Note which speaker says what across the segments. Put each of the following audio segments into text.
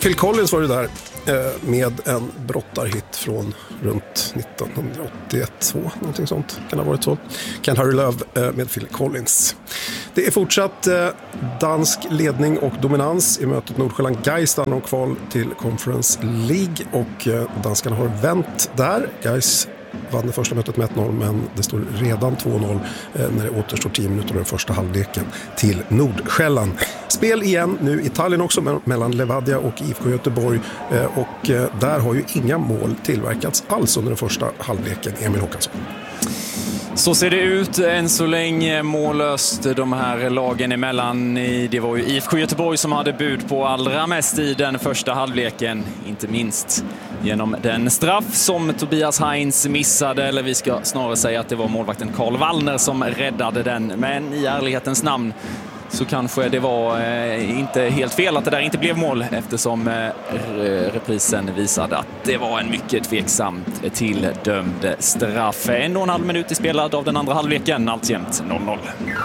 Speaker 1: Phil Collins var ju där med en brottarhit från runt 1981-2, någonting sånt kan ha varit så. Can't Hurry Love med Phil Collins. Det är fortsatt dansk ledning och dominans i mötet Nordsjälland Gais där de kval till Conference League och danskarna har vänt där. Gais vann det första mötet med 1-0 men det står redan 2-0 när det återstår 10 minuter av den första halvleken till Nordsjälland. Spel igen nu i Tallinn också mellan Levadia och IFK Göteborg och där har ju inga mål tillverkats alls under den första halvleken. Emil Håkansson.
Speaker 2: Så ser det ut än så länge, mållöst de här lagen emellan. Det var ju IFK Göteborg som hade bud på allra mest i den första halvleken, inte minst genom den straff som Tobias Heinz missade, eller vi ska snarare säga att det var målvakten Karl Wallner som räddade den. Men i ärlighetens namn så kanske det var inte helt fel att det där inte blev mål, eftersom reprisen visade att det var en mycket tveksamt tilldömd straff. 1,5 minut spelad av den andra halvleken, alltjämt 0-0.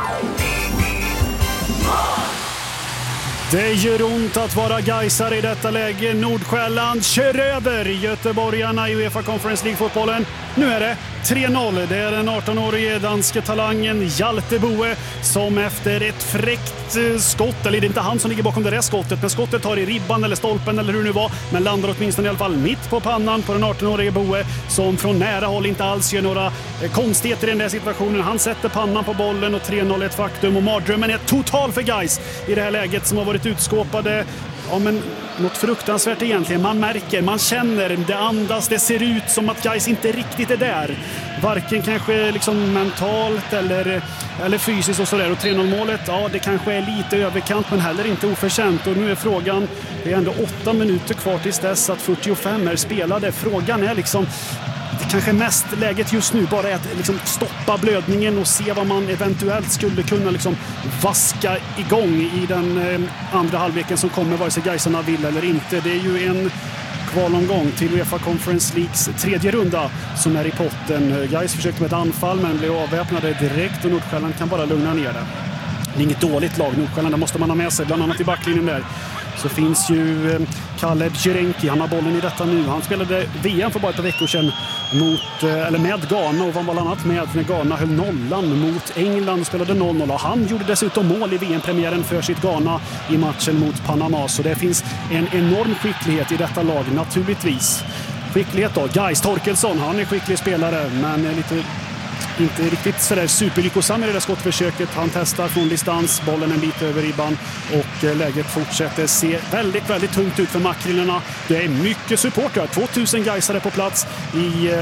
Speaker 3: Det gör ont att vara gaisare i detta läge. Nordsjälland kör över göteborgarna i UEFA Conference League-fotbollen. Nu är det 3-0. Det är den 18-årige danske talangen Hjalte Boe som efter ett fräckt skott, eller det är inte han som ligger bakom det där skottet, men skottet tar i ribban eller stolpen eller hur det nu var, men landar åtminstone i alla fall mitt på pannan på den 18-årige Boe som från nära håll inte alls gör några konstigheter i den där situationen. Han sätter pannan på bollen och 3-0 är ett faktum och mardrömmen är total för Gais i det här läget som har varit utskåpade. Ja, men något fruktansvärt egentligen. Man märker, man känner, det andas, det ser ut som att Gais inte riktigt är där. Varken kanske liksom mentalt eller fysiskt och sådär. Och 3-0-målet, ja det kanske är lite överkant men heller inte oförtjänt. Och nu är frågan, det är ändå 8 minuter kvar tills dess att 45 är spelade. Frågan är liksom, det kanske mest läget just nu bara är att liksom stoppa blödningen och se vad man eventuellt skulle kunna liksom vaska igång i den andra halvleken som kommer, vare sig Gaisarna vill eller inte. Det är ju en kvalomgång till UEFA Conference Leagues tredje runda som är i potten. Gais försökte med ett anfall men blev avväpnade direkt och Nordsjälland kan bara lugna ner det. Det är inget dåligt lag, Nordsjälland, det måste man ha med sig, bland annat i backlinjen där. Så finns ju Kaleb Djerenki, han har bollen i detta nu. Han spelade VM för bara ett par veckor sedan med Ghana och var bland annat med när Ghana höll nollan mot England och spelade 0-0. Han gjorde dessutom mål i VM-premiären för sitt Ghana i matchen mot Panama. Så det finns en enorm skicklighet i detta lag, naturligtvis. Skicklighet då, Gais Torkelsson, han är skicklig spelare men inte riktigt sådär superlyckosam i det där skottförsöket. Han testar från distans, bollen en bit över ribban och läget fortsätter se väldigt, väldigt tungt ut för makrillerna. Det är mycket supportrar, 2000 gaisare på plats i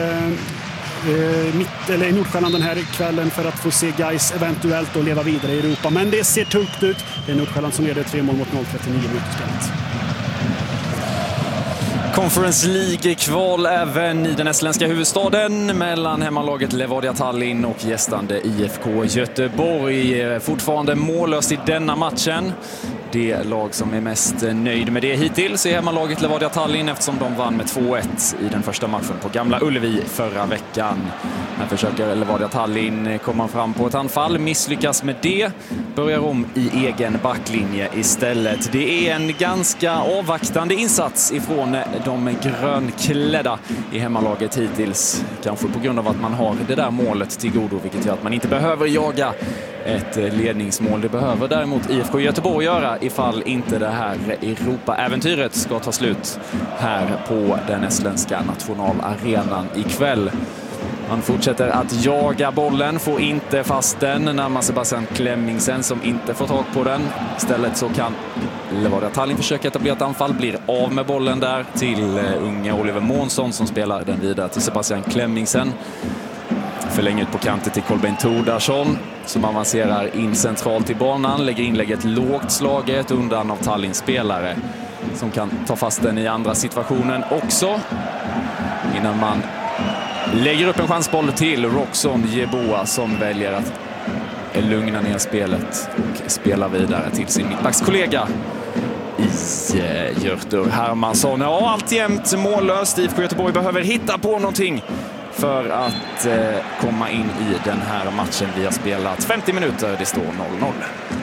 Speaker 3: Nordsjälland den här kvällen för att få se Gais eventuellt och leva vidare i Europa. Men det ser tungt ut. Det är Nordsjälland som leder 3 mål mot 0, 39 minuter spelat.
Speaker 2: Conference League-kval även i den estländska huvudstaden mellan hemmalaget Levadia Tallinn och gästande IFK Göteborg. Fortfarande mållöst i denna matchen. Det lag som är mest nöjd med det hittills är hemmalaget Levadia Tallinn eftersom de vann med 2-1 i den första matchen på Gamla Ullevi förra veckan. Här försöker Levadia Tallinn komma fram på ett anfall, misslyckas med det, börjar om i egen backlinje istället. Det är en ganska avvaktande insats ifrån de grönklädda i hemmalaget hittills. Kanske på grund av att man har det där målet till godo, vilket gör att man inte behöver jaga ett ledningsmål. Det behöver däremot IFK Göteborg göra ifall inte det här Europa-äventyret ska ta slut här på den estländska nationalarenan ikväll. Man fortsätter att jaga bollen, får inte fast den, närmar Sebastian Klemmingsen som inte får tag på den. Istället så kan Levadia Tallinn försöka etablera ett anfall, blir av med bollen där till unga Oliver Månsson som spelar den vidare till Sebastian Klemmingsen. Förlänger ut på kanten till Kolbeinn Tordarsson som avancerar in centralt i banan, lägger inlägget lågt slaget undan av Tallinns spelare som kan ta fast den i andra situationen också innan man lägger upp en chansboll till Roxon Jeboa som väljer att lugna ner spelet och spela vidare till sin mittbackskollega i Hjörtur Hermansson. Ja, alltjämt mållöst. IFK Göteborg behöver hitta på någonting för att komma in i den här matchen. Vi har spelat 50 minuter, det står 0-0.